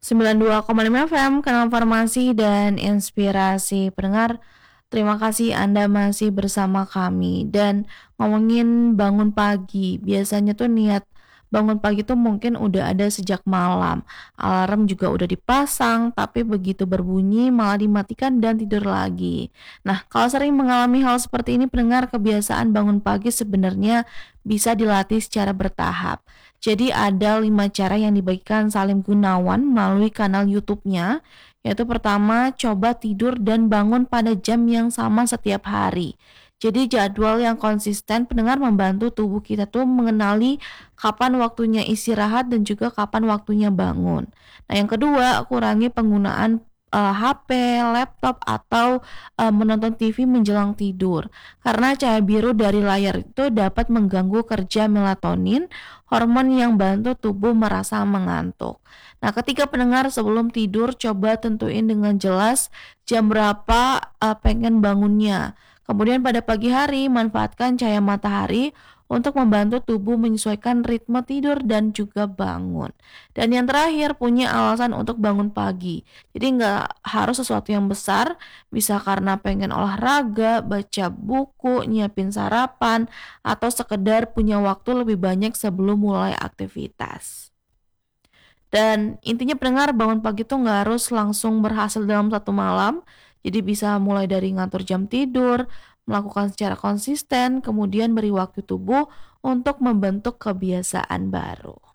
92,5 FM, Kanal Farmasi dan Inspirasi. Pendengar, terima kasih Anda masih bersama kami. Dan ngomongin bangun pagi, biasanya tuh niat bangun pagi tuh mungkin udah ada sejak malam. Alarm juga udah dipasang, tapi begitu berbunyi malah dimatikan dan tidur lagi. Nah, kalau sering mengalami hal seperti ini, pendengar, kebiasaan bangun pagi sebenarnya bisa dilatih secara bertahap. Jadi ada 5 cara yang dibagikan Salim Gunawan melalui kanal YouTube-nya, yaitu pertama, coba tidur dan bangun pada jam yang sama setiap hari. Jadi jadwal yang konsisten, pendengar, membantu tubuh kita tuh mengenali kapan waktunya istirahat dan juga kapan waktunya bangun. Nah, yang kedua, kurangi penggunaan HP, laptop atau menonton TV menjelang tidur. Karena cahaya biru dari layar itu dapat mengganggu kerja melatonin, hormon yang bantu tubuh merasa mengantuk. Nah, ketika pendengar, sebelum tidur coba tentuin dengan jelas jam berapa pengen bangunnya. Kemudian pada pagi hari manfaatkan cahaya matahari untuk membantu tubuh menyesuaikan ritme tidur dan juga bangun. Dan yang terakhir, punya alasan untuk bangun pagi. Jadi nggak harus sesuatu yang besar, bisa karena pengen olahraga, baca buku, nyiapin sarapan, atau sekedar punya waktu lebih banyak sebelum mulai aktivitas. Dan intinya, pendengar, bangun pagi tuh nggak harus langsung berhasil dalam satu malam. Jadi bisa mulai dari ngatur jam tidur, melakukan secara konsisten, kemudian beri waktu tubuh untuk membentuk kebiasaan baru.